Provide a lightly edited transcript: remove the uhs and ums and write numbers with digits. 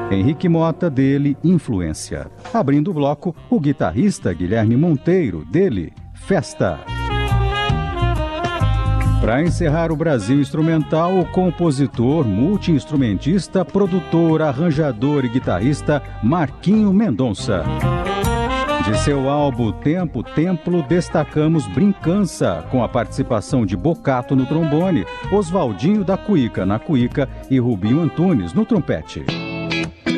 Henrique Mota, dele, Influência. Abrindo o bloco, o guitarrista Guilherme Monteiro, dele, Festa. Para encerrar o Brasil Instrumental, o compositor, multi-instrumentista, produtor, arranjador e guitarrista Marquinho Mendonça. De seu álbum Tempo, Templo, destacamos Brincança, com a participação de Bocato no trombone, Oswaldinho da Cuíca na cuíca e Rubinho Antunes no trompete.